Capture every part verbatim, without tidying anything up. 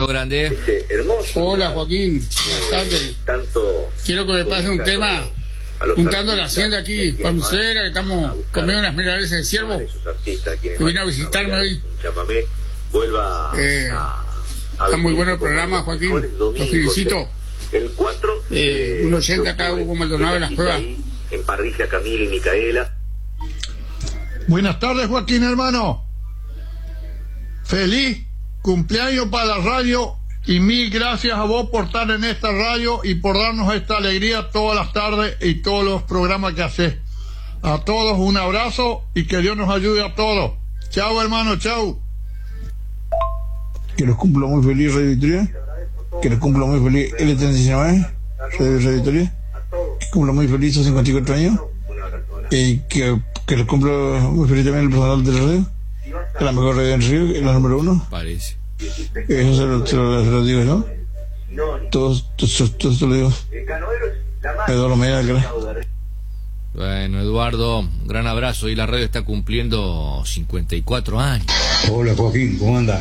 grande. Ese hermoso. Hola Joaquín, buenas tardes. Tanto. Quiero que me pase un tema juntando la hacienda aquí, Panucera, que estamos comiendo unas milanesas de ciervo. Que vino a visitarme hoy. Llámame, vuelva Eh, a, a está muy bueno el programa, Joaquín. Los felicito. El cuatro. Eh, un oyente acá, Hugo Maldonado de las Cuevas. En parrilla, Camila y Micaela. Buenas tardes, Joaquín, hermano. Feliz cumpleaños para la radio y mil gracias a vos por estar en esta radio y por darnos esta alegría todas las tardes y todos los programas que haces. A todos un abrazo y que Dios nos ayude a todos. Chao, hermano, chao. Que los cumpla muy feliz, Radio Victoria. Que los cumpla muy feliz L treinta y nueve, Radio, Radio Victoria. Que cumpla muy feliz sus cincuenta y cuatro años. Y que, que los cumpla muy feliz también el personal de la radio. Que la mejor radio en Río, que es la número uno. Parece. Eso se lo, se lo, se lo digo, ¿no? Todos, todos, todos te lo digo. Eduardo Medina, ¿qué? Bueno, Eduardo, un gran abrazo. Y la radio está cumpliendo cincuenta y cuatro años. Hola Joaquín, ¿cómo andas?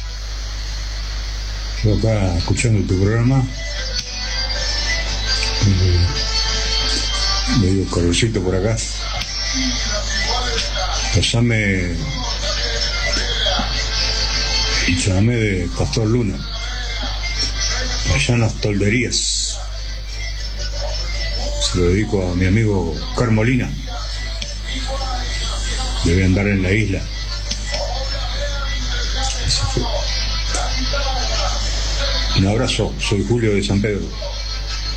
Yo acá escuchando tu programa. Eh, medio calorcito por acá. Pasame el chamamé de Pastor Luna, allá en las tolderías. Se lo dedico a mi amigo Carmolina. Debe andar en la isla. Un abrazo, soy Julio de San Pedro.